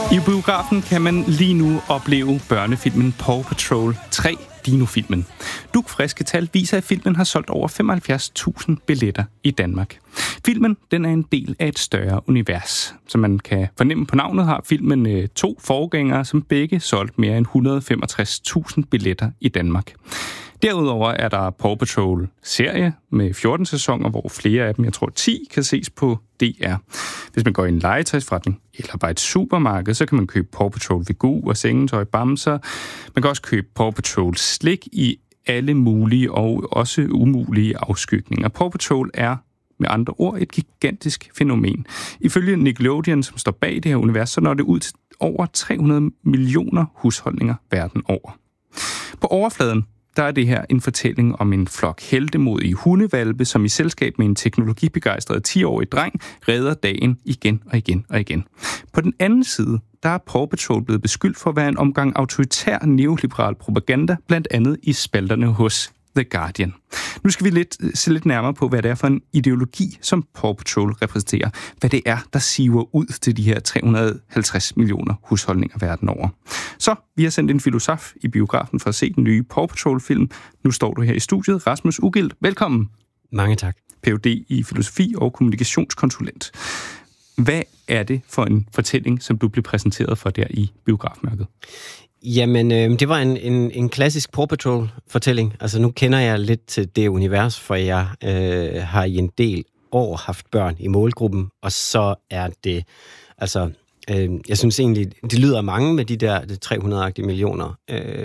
I biografen kan man lige nu opleve børnefilmen Paw Patrol 3, Dino-filmen. Dugfriske tal viser, at filmen har solgt over 75.000 billetter i Danmark. Filmen den er en del af et større univers. Som man kan fornemme på navnet, har filmen 2 forgængere, som begge solgt mere end 165.000 billetter i Danmark. Derudover er der Paw Patrol-serie med 14 sæsoner, hvor flere af dem, jeg tror 10, kan ses på DR. Hvis man går i en legetøjsforretning eller bare et supermarked, så kan man købe Paw Patrol-figurer, sengetøj, bamser. Man kan også købe Paw Patrol-slik i alle mulige og også umulige afskygninger. Paw Patrol er med andre ord et gigantisk fænomen. Ifølge Nickelodeon, som står bag det her univers, så når det ud til over 300 millioner husholdninger verden over. På overfladen der er det her en fortælling om en flok heltemodige hundevalpe, som i selskab med en teknologibegejstret 10-årig dreng redder dagen igen og igen og igen. På den anden side, der er Paw Patrol blevet beskyldt for at være en omgang autoritær neoliberal propaganda, blandt andet i spalterne hos The Guardian. Nu skal vi se lidt nærmere på, hvad det er for en ideologi, som Paw Patrol repræsenterer. Hvad det er, der siver ud til de her 350 millioner husholdninger verden over. Så vi har sendt en filosof i biografen for at se den nye Paw Patrol-film. Nu står du her i studiet. Rasmus Ugilt, velkommen. Mange tak. Ph.D. i filosofi og kommunikationskonsulent. Hvad er det for en fortælling, som du blev præsenteret for der i biografmørket? Jamen, det var en klassisk Paw Patrol-fortælling. Altså, nu kender jeg lidt til det univers, for jeg har i en del år haft børn i målgruppen, og så er det, altså, jeg synes egentlig, det lyder mange med de der 300-agtige millioner